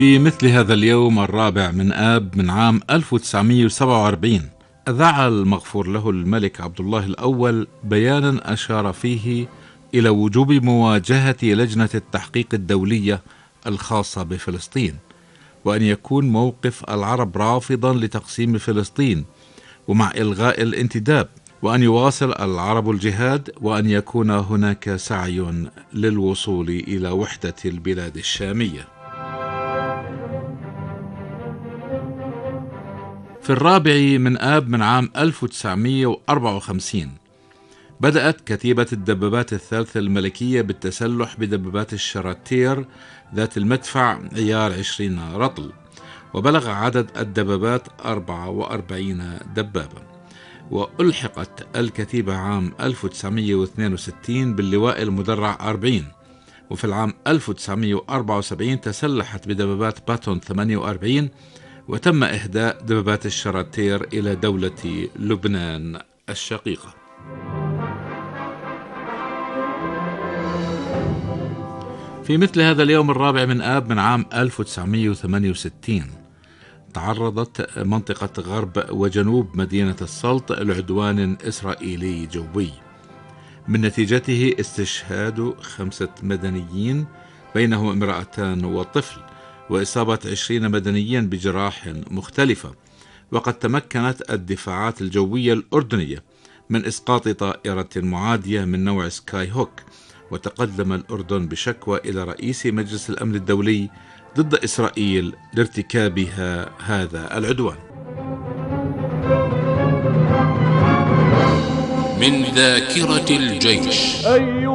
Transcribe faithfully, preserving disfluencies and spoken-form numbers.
في مثل هذا اليوم الرابع من آب من عام ألف وتسعمائة وسبعة وأربعين أذاع المغفور له الملك عبد الله الأول بيانا أشار فيه إلى وجوب مواجهة لجنة التحقيق الدولية الخاصة بفلسطين، وأن يكون موقف العرب رافضا لتقسيم فلسطين ومع إلغاء الانتداب، وأن يواصل العرب الجهاد، وأن يكون هناك سعي للوصول إلى وحدة البلاد الشامية. في الرابع من آب من عام ألف وتسعمائة وأربعة وخمسين بدأت كتيبة الدبابات الثالثة الملكية بالتسلح بدبابات الشراتير ذات المدفع عيار عشرين رطل، وبلغ عدد الدبابات أربعة وأربعين دبابة. وألحقت الكتيبة عام ألف وتسعمائة واثنين وستين باللواء المدرع أربعين، وفي العام ألف وتسعمائة وأربعة وسبعين تسلحت بدبابات باتون ثمانية وأربعين، وتم إهداء دبابات الشراتير إلى دولة لبنان الشقيقة. في مثل هذا اليوم الرابع من آب من عام ألف وتسعمائة وثمانية وستين تعرضت منطقة غرب وجنوب مدينة السلط لعدوان إسرائيلي جوي، من نتيجته استشهاد خمسة مدنيين بينهم امرأتان وطفل، وإصابة عشرين مدنيا بجراح مختلفة. وقد تمكنت الدفاعات الجوية الأردنية من إسقاط طائرة معادية من نوع سكاي هوك، وتقدم الأردن بشكوى إلى رئيس مجلس الأمن الدولي ضد إسرائيل لارتكابها هذا العدوان. من ذاكرة الجيش.